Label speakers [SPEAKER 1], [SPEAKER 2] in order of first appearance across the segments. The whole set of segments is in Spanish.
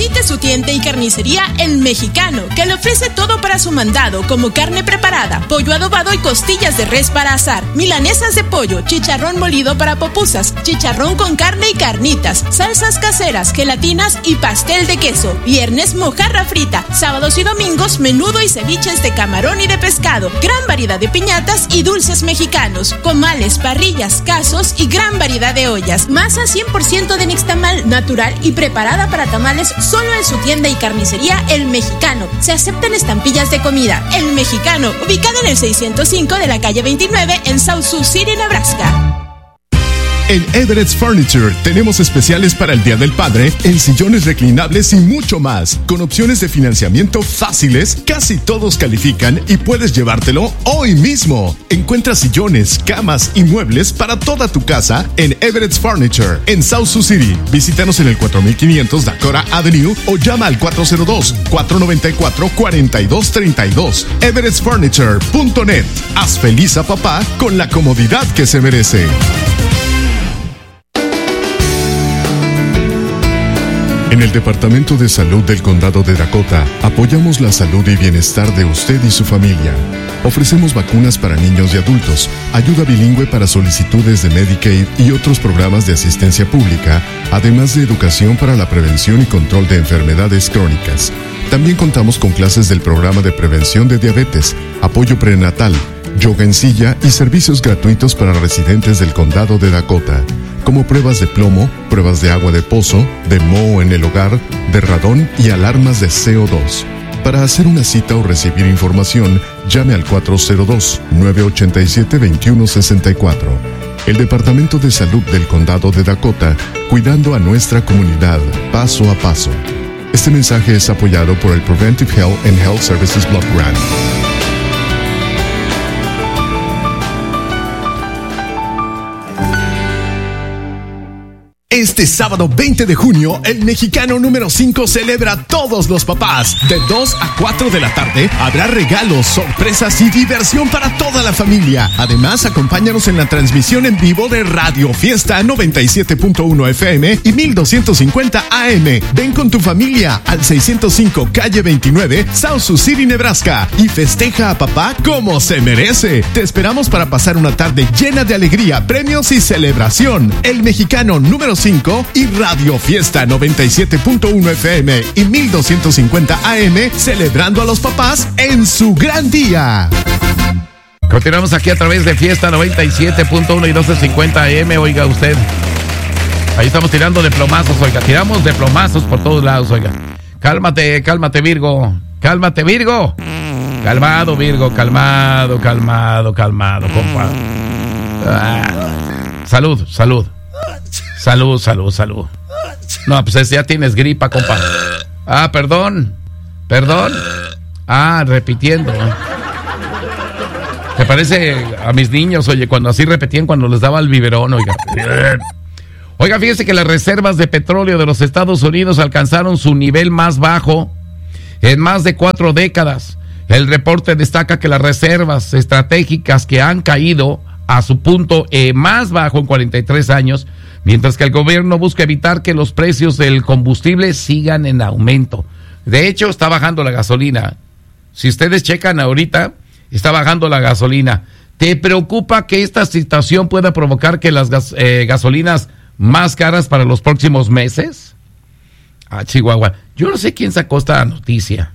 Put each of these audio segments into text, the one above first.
[SPEAKER 1] Visite su tienda y carnicería El Mexicano, que le ofrece todo para su mandado, como carne preparada, pollo adobado y costillas de res para asar, milanesas de pollo, chicharrón molido para pupusas, chicharrón con carne y carnitas, salsas caseras, gelatinas y pastel de queso. Viernes, mojarra frita. Sábados y domingos, menudo y ceviches de camarón y de pescado. Gran variedad de piñatas y dulces mexicanos, comales, parrillas, casos y gran variedad de ollas. Masa 100% de nixtamal, natural y preparada para tamales, solo en su tienda y carnicería El Mexicano. Se aceptan estampillas de comida. El Mexicano, ubicado en el 605 de la calle 29 en South Sioux City, Nebraska.
[SPEAKER 2] En Everett's Furniture tenemos especiales para el Día del Padre en sillones reclinables y mucho más. Con opciones de financiamiento fáciles, casi todos califican y puedes llevártelo hoy mismo. Encuentra sillones, camas y muebles para toda tu casa en Everett's Furniture en South Sioux City. Visítanos en el 4500 Dakota Avenue o llama al 402-494-4232. everettsfurniture.net. Haz feliz a papá con la comodidad que se merece. En el Departamento de Salud del Condado de Dakota, apoyamos la salud y bienestar de usted y su familia. Ofrecemos vacunas para niños y adultos, ayuda bilingüe para solicitudes de Medicaid y otros programas de asistencia pública, además de educación para la prevención y control de enfermedades crónicas. También contamos con clases del programa de prevención de diabetes, apoyo prenatal, yoga en silla y servicios gratuitos para residentes del Condado de Dakota, como pruebas de plomo, pruebas de agua de pozo, de moho en el hogar, de radón y alarmas de CO2. Para hacer una cita o recibir información, llame al 402-987-2164. El Departamento de Salud del Condado de Dakota, cuidando a nuestra comunidad paso a paso. Este mensaje es apoyado por el Preventive Health and Health Services Block Grant. Este sábado 20 de junio, el Mexicano número 5 celebra a todos los papás. De 2 a 4 de la tarde habrá regalos, sorpresas y diversión para toda la familia. Además, acompáñanos en la transmisión en vivo de Radio Fiesta 97.1 FM y 1250 AM. Ven con tu familia al 605 calle 29, South Sioux City, Nebraska, y festeja a papá como se merece. Te esperamos para pasar una tarde llena de alegría, premios y celebración. El Mexicano número 5 y Radio Fiesta 97.1 FM y 1250 AM, celebrando a los papás en su gran día.
[SPEAKER 3] Continuamos aquí a través de Fiesta 97.1 y 1250 AM, oiga usted. Ahí estamos tirando de plomazos, oiga, tiramos de plomazos por todos lados, oiga. Cálmate, cálmate, Virgo. Cálmate, Virgo. Calmado, Virgo, calmado, compa. Salud. Salud. No, pues ya tienes gripa, compa. Ah, perdón. Ah, repitiendo. ¿Te parece a mis niños, oye, cuando así repetían cuando les daba el biberón, oiga? Oiga, fíjese que las reservas de petróleo de los Estados Unidos alcanzaron su nivel más bajo en más de 4 décadas. El reporte destaca que las reservas estratégicas que han caído a su punto más bajo en 43 años, mientras que el gobierno busca evitar que los precios del combustible sigan en aumento. De hecho, está bajando la gasolina. Si ustedes checan ahorita, está bajando la gasolina. ¿Te preocupa que esta situación pueda provocar que las gasolinas más caras para los próximos meses? Ah, Chihuahua. Yo no sé quién sacó esta noticia.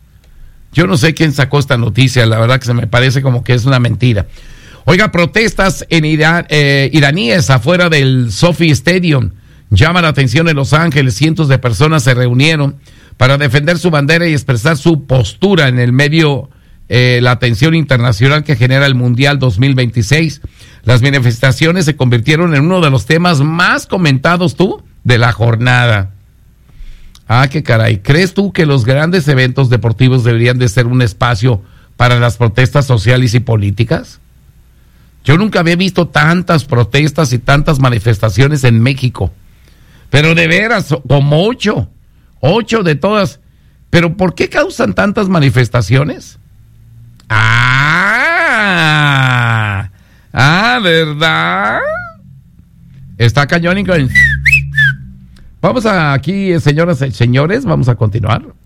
[SPEAKER 3] La verdad que se me parece como que es una mentira. Oiga, protestas en iraníes afuera del SoFi Stadium llaman la atención en Los Ángeles. Cientos de personas se reunieron para defender su bandera y expresar su postura en el medio la atención internacional que genera el Mundial 2026. Las manifestaciones se convirtieron en uno de los temas más comentados, de la jornada. Ah, qué caray. ¿Crees tú que los grandes eventos deportivos deberían de ser un espacio para las protestas sociales y políticas? Yo nunca había visto tantas protestas y tantas manifestaciones en México. Pero de veras, como 8 de todas. ¿Pero por qué causan tantas manifestaciones? ¿Verdad? Está cañónico. Vamos aquí, señoras y señores, vamos a continuar.